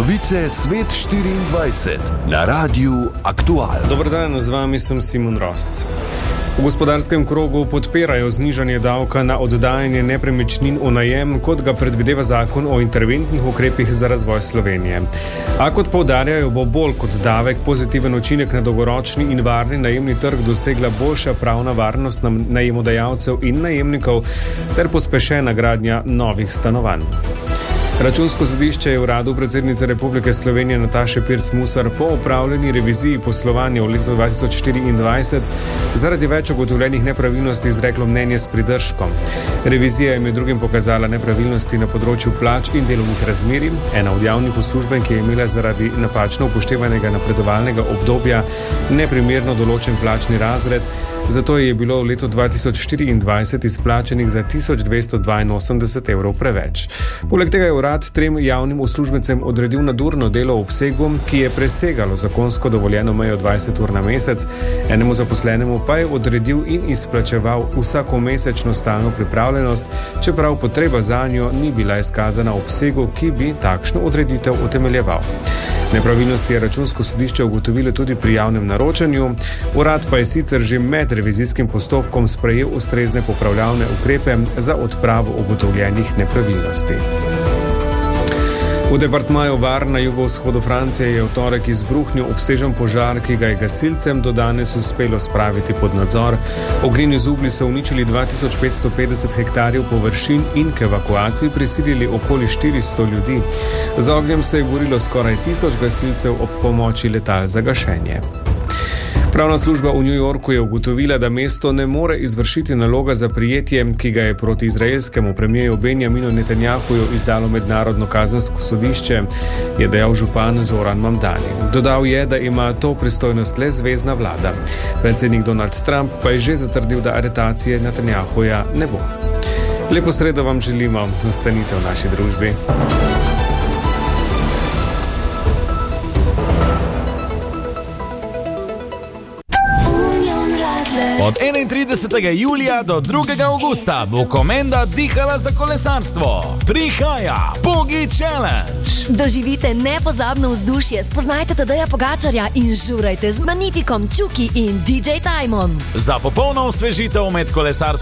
Novice Svet 24 na Radiu Aktual. Dober dan, z vami sem Simon Rosc. V gospodarskem krogu podpirajo znižanje davka na oddajanje nepremičnin v najem, kot ga predvideva zakon o interventnih ukrepih za razvoj Slovenije. A kot poudarjajo, bo bolj kot davek pozitiven učinek na dolgoročni in varni najemni trg dosegla boljša pravna varnost najemodajalcev in najemnikov ter pospešena gradnja novih stanovanj. Računsko sodišče je uradu predsednice Republike Slovenije Nataše Pirc Musar po opravljeni reviziji poslovanja v letu 2024 zaradi več ugotovljenih nepravilnosti izreklo mnenje s pridržkom. Revizija je med drugim pokazala nepravilnosti na področju plač in delovnih razmerij. Ena od javnih uslužbenk je imela zaradi napačno upoštevanega napredovalnega obdobja neprimerno določen plačni razred, zato je bilo v letu 2024 izplačenih za 1282 evrov preveč. Poleg tega je urad 3 javnim uslužbencem odredil nadurno delo v obsegu, ki je presegalo zakonsko dovoljeno mejo 20 ur na mesec, enemu zaposlenemu pa je odredil in izplačeval vsakomesečno stalno pripravljenost, čeprav potreba zanjo ni bila izkazana v obsegu, ki bi takšno odreditev utemeljeval. Nepravilnosti je računsko sodišče ugotovilo tudi pri javnem naročanju, urad pa je sicer že med revizijskim postopkom sprejel ustrezne popravljalne ukrepe za odpravo ugotovljenih nepravilnosti. V departmaju Var na jugovzhodu Francije je v torek izbruhnil obsežen požar, ki ga je gasilcem do danes uspelo spraviti pod nadzor. Ognjeni zublji so uničili 2550 hektarjev površin in k evakuaciji prisilili okoli 400 ljudi. Z ognjem se je borilo skoraj 1000 gasilcev ob pomoči letal za gašenje. Pravna služba v New Yorku je ugotovila, da mesto ne more izvršiti naloga za prijetje, ki ga je proti izraelskemu premijeju Benjaminu Netanjahuju izdalo mednarodno kazensko sodišče, je dejal župan Zoran Mamdani. Dodal je, da ima to pristojnost le zvezna vlada. Predsednik Donald Trump pa je že zatrdil, da aretacije Netanjahuja ne bo. Lepo sredo vam želimo, nastanite v naši družbi. Od 31. julija do 2. augusta bo Komenda dihala za kolesarstvo. Prihaja Pogi Challenge. Doživite nepozabno vzdušje, spoznajte Tadeja Pogačarja in žurajte z Magnifikom, Čuki in DJ Timom. Za popolno osvežitev med kolesarskim